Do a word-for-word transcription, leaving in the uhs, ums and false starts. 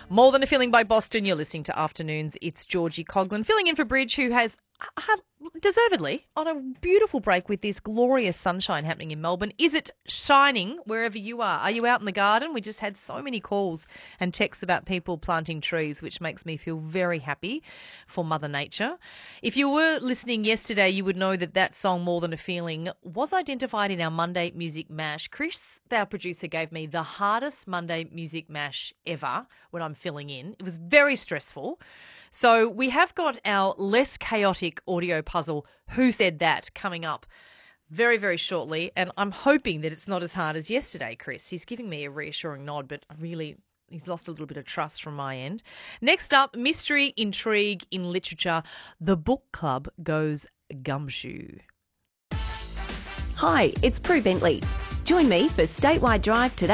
More Than a Feeling by Boston. You're listening to Afternoons. It's Georgie Coughlin filling in for Bridge, who has, has deservedly on a beautiful break with this glorious sunshine happening in Melbourne. Is it shining wherever you are? Are you out in the garden? We just had so many calls and texts about people planting trees, which makes me feel very happy for Mother Nature. If you were listening yesterday, you would know that that song, More Than a Feeling, was identified in our Monday Music Mash. Chris, our producer, gave me the hardest Monday Music Mash ever when I'm filling in. It was very stressful. So we have got our less chaotic audio puzzle, Who Said That, coming up very, very shortly. And I'm hoping that it's not as hard as yesterday, Chris. He's giving me a reassuring nod, but I really, he's lost a little bit of trust from my end. Next up, mystery, intrigue in literature. The book club goes gumshoe. Hi, it's Prue Bentley. Join me for Statewide Drive today.